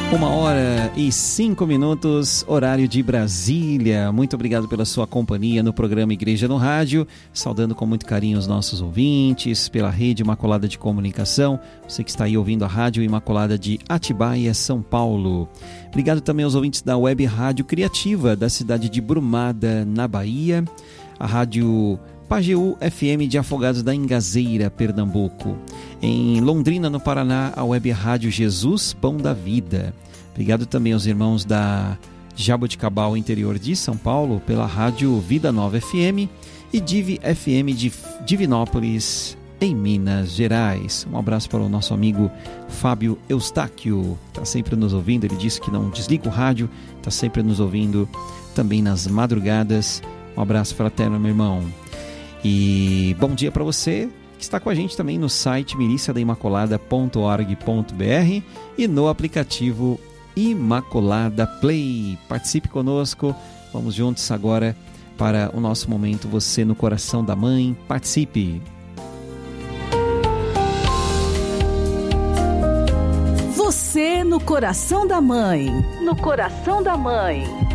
1h05, horário de Brasília. Muito obrigado pela sua companhia no programa Igreja no Rádio, saudando com muito carinho os nossos ouvintes pela Rede Imaculada de Comunicação, você que está aí ouvindo a Rádio Imaculada de Atibaia, São Paulo. Obrigado também aos ouvintes da Web Rádio Criativa da cidade de Brumada, na Bahia, a Rádio Pajeú FM de Afogados da Ingazeira, Pernambuco. Em Londrina, no Paraná, a Web Rádio Jesus, Pão da Vida. Obrigado também aos irmãos da Jaboticabal, interior de São Paulo, pela Rádio Vida Nova FM e Divi FM de Divinópolis, em Minas Gerais. Um abraço para o nosso amigo Fábio Eustáquio, está sempre nos ouvindo. Ele disse que não desliga o rádio, está sempre nos ouvindo também nas madrugadas. Um abraço fraterno, meu irmão. E bom dia para você que está com a gente também no site miliciadaimaculada.org.br e no aplicativo Imaculada Play. Participe conosco, vamos juntos agora para o nosso momento Você no Coração da Mãe. Participe! Você no Coração da Mãe. No Coração da Mãe.